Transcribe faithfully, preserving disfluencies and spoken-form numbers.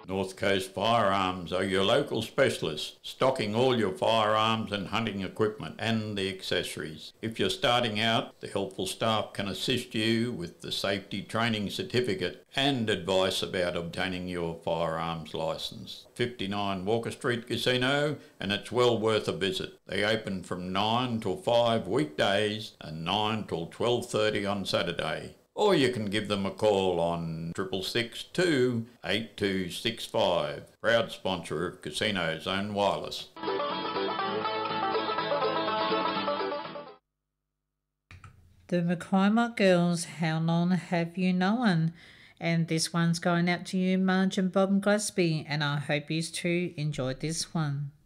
North Coast Firearms are your local specialists, stocking all your firearms and hunting equipment and the accessories. If you're starting out, the helpful staff can assist you with the safety training certificate and advice about obtaining your firearms licence. fifty-nine Walker Street Casino, and it's well worth a visit. They open from nine till five weekdays and nine till twelve thirty on Saturday. Or you can give them a call on triple six two eight two six five. Proud sponsor of Casino Zone Wireless. The McCormack Girls, How Long Have You Known? And this one's going out to you, Marge and Bob Gillespie, and I hope you too enjoyed this one.